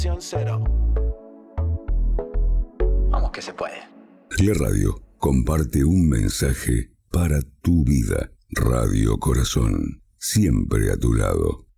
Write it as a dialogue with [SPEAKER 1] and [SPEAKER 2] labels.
[SPEAKER 1] Cero.
[SPEAKER 2] Vamos que se puede.
[SPEAKER 3] La radio comparte un mensaje para tu vida. Radio Corazón, siempre a tu lado.